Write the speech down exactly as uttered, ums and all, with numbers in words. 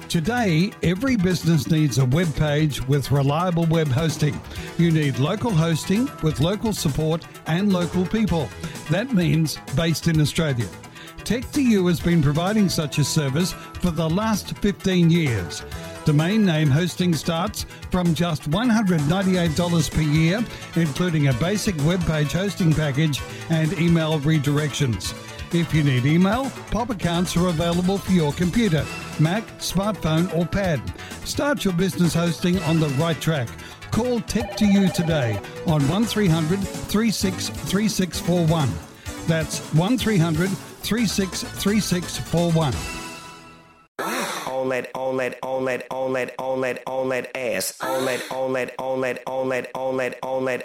Today, every business needs a web page with reliable web hosting. You need local hosting with local support and local people. That means based in Australia. Tech two U has been providing such a service for the last fifteen years. Domain name hosting starts from just one hundred ninety-eight dollars per year, including a basic web page hosting package and email redirections. If you need email, Pop accounts are available for your computer, Mac, smartphone or pad. Start your business hosting on the right track. Call Tech two U today on one three hundred, three six three six four one. That's one three hundred, three six three six four one. On that, on that, on that, on that, on that, on that ass. On that, on that, on that, on that, on that, on that